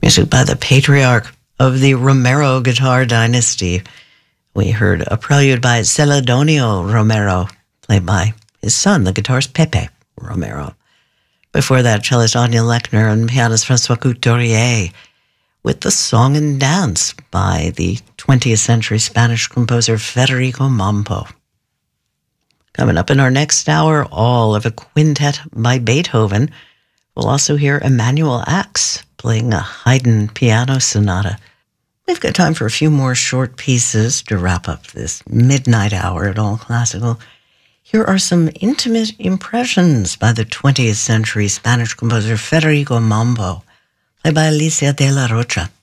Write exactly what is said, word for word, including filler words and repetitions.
Music by the patriarch of the Romero guitar dynasty. We heard a prelude by Celedonio Romero, played by his son, the guitarist Pepe Romero. Before that, cellist Anya Lechner and pianist Francois Couturier with the Song and Dance by the twentieth century Spanish composer Federico Mompo. Coming up in our next hour, all of a quintet by Beethoven. We'll also hear Emanuel Ax playing a Haydn piano sonata. We've got time for a few more short pieces to wrap up this midnight hour at All Classical. Here are some intimate impressions by the twentieth century Spanish composer Federico Mompo, played by Alicia de la Rocha.